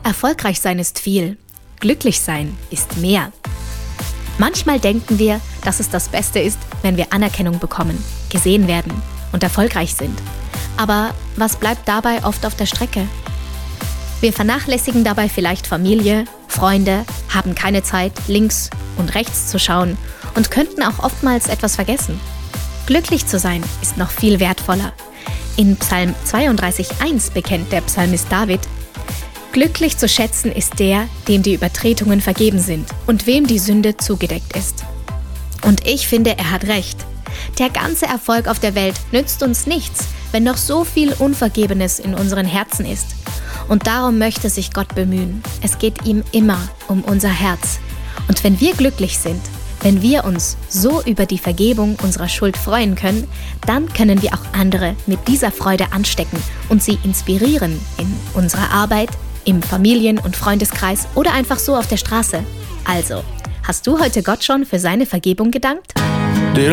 Erfolgreich sein ist viel, glücklich sein ist mehr. Manchmal denken wir, dass es das Beste ist, wenn wir Anerkennung bekommen, gesehen werden und erfolgreich sind. Aber was bleibt dabei oft auf der Strecke? Wir vernachlässigen dabei vielleicht Familie, Freunde, haben keine Zeit, links und rechts zu schauen und könnten auch oftmals etwas vergessen. Glücklich zu sein ist noch viel wertvoller. In Psalm 32,1 bekennt der Psalmist David: Glücklich zu schätzen ist der, dem die Übertretungen vergeben sind und wem die Sünde zugedeckt ist. Und ich finde, er hat recht. Der ganze Erfolg auf der Welt nützt uns nichts, wenn noch so viel Unvergebenes in unseren Herzen ist. Und darum möchte sich Gott bemühen. Es geht ihm immer um unser Herz. Und wenn wir glücklich sind, wenn wir uns so über die Vergebung unserer Schuld freuen können, dann können wir auch andere mit dieser Freude anstecken und sie inspirieren in unserer Arbeit, im Familien- und Freundeskreis oder einfach so auf der Straße. Also, hast du heute Gott schon für seine Vergebung gedankt?